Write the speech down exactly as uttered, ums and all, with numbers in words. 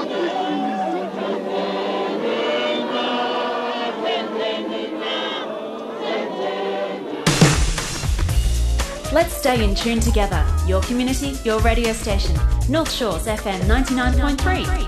Let's stay in tune together. Your community, your radio station. North Shores F M ninety-nine point three.